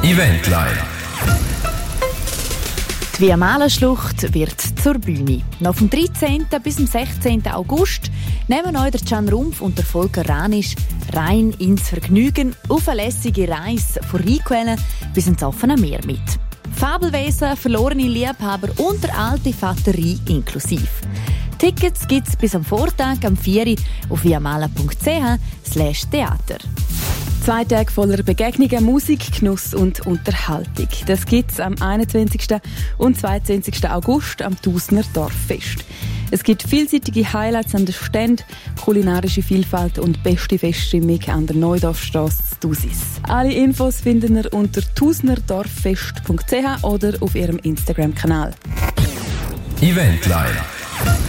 Eventline. Die Viamala-Schlucht wird zur Bühne. Noch vom 13. bis zum 16. August nehmen euch der Can Rumpf und der Volker Ranisch rein ins Vergnügen auf eine lässige Reise von Rheinquellen bis ins offene Meer mit. Fabelwesen, verlorene Liebhaber und der alte Vaterie inklusiv. Tickets gibt es bis am Vortag am 4. Uhr auf viamala.ch/theater. 2 Tage voller Begegnungen, Musik, Genuss und Unterhaltung. Das gibt es am 21. und 22. August am Thusner Dorffest. Es gibt vielseitige Highlights an den Ständen, kulinarische Vielfalt und beste Feststimmung an der Neudorfstrasse zu Thusis. Alle Infos finden ihr unter thusnerdorffest.ch oder auf ihrem Instagram-Kanal. Eventline.